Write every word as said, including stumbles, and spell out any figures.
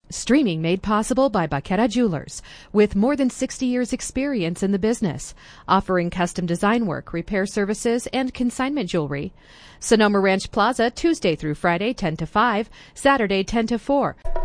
Streaming made possible by Baqueta Jewelers, with more than sixty years experience in the business, offering custom design work, repair services, and consignment jewelry. Sonoma Ranch Plaza, Tuesday through Friday, ten to five, Saturday, ten to four.